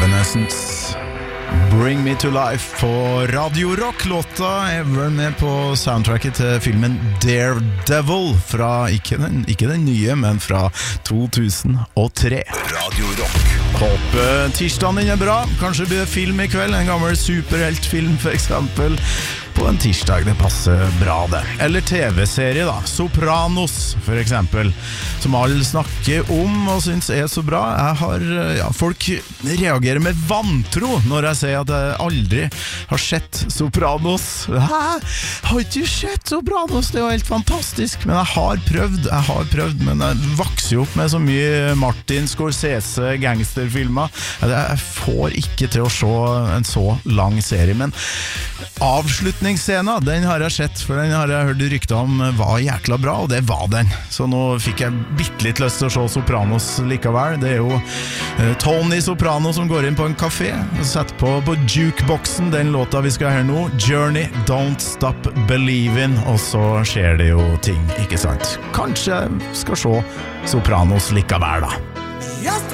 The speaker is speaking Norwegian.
Evanescence, Bring Me To Life på Radio Rock. Låta er vel med på soundtracket til filmen Daredevil fra, ikke den nye, men fra 2003. Radio Rock. Håper tirsdagen din er bra. Kanskje blir det film i kveld, en gammel superheltfilm for eksempel. På en tirsdag, det passer bra det. Eller TV-serie da, Sopranos for eksempel, som alle snakker om og synes er så bra. Folk reagerer med vantro når jeg sier at jeg aldri har sett Sopranos. Hæ? Har ikke sett Sopranos? Det er jo helt fantastisk. Men jeg har prøvd, men jeg vokser jo opp med så mye Martin Scorsese gangsterfilmer. Jeg får ikke til å se en så lang serie, men avslutningsscena, den har jeg sett, for den har jeg hørt rykter om var jækla bra, og det var den. Så nå fikk jeg bittelitt lyst til å se Sopranos likevel. Det er jo Tony Soprano som går inn på en kafé og setter på jukeboxen den låta vi skal høre nå, Journey, Don't Stop Believin', og så skjer det jo ting, ikke sant? Kanskje jeg skal se Sopranos likevel da. Just